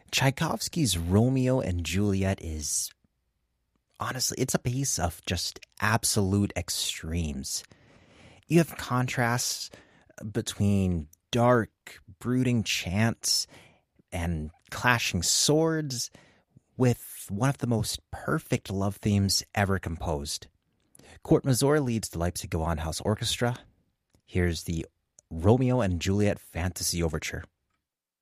Tchaikovsky's Romeo and Juliet is honestly, it's a piece of just absolute extremes. You have contrasts between dark, brooding chants and clashing swords with one of the most perfect love themes ever composed. Kurt Masur leads the Leipzig Gewandhaus Orchestra. Here's the Romeo and Juliet Fantasy Overture.